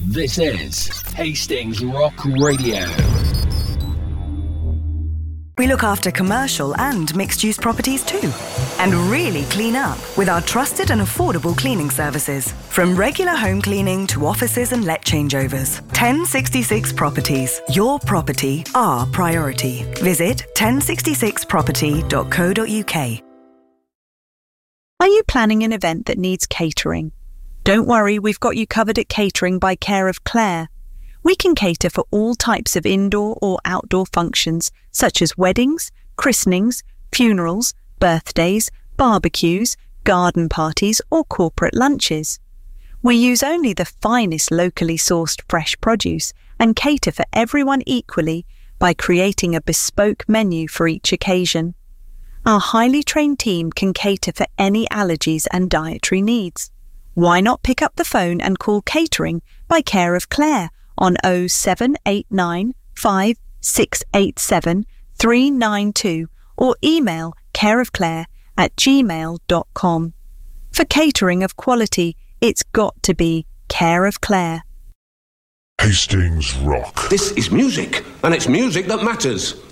This is Hastings Rock Radio. We look after commercial and mixed-use properties too. And really clean up with our trusted and affordable cleaning services. From regular home cleaning to offices and let changeovers. 1066 Properties. Your property, our priority. Visit 1066property.co.uk. Are you planning an event that needs catering? Don't worry, we've got you covered at Catering by Care of Clare. We can cater for all types of indoor or outdoor functions, such as weddings, christenings, funerals, birthdays, barbecues, garden parties, or corporate lunches. We use only the finest locally sourced fresh produce and cater for everyone equally by creating a bespoke menu for each occasion. Our highly trained team can cater for any allergies and dietary needs. Why not pick up the phone and call Catering by Care of Clare on 0789 5687 392 or email careofclare@gmail.com. For catering of quality, it's got to be Care of Clare. Hastings Rock. This is music, and it's music that matters.